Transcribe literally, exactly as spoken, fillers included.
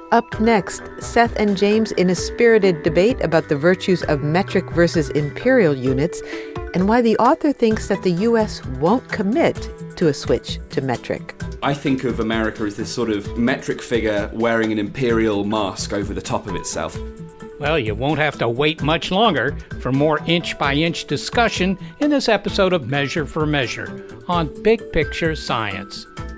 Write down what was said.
Up next, Seth and James in a spirited debate about the virtues of metric versus imperial units and why the author thinks that the U S won't commit to a switch to metric. I think of America as this sort of metric figure wearing an imperial mask over the top of itself. Well, you won't have to wait much longer for more inch-by-inch discussion in this episode of Measure for Measure on Big Picture Science.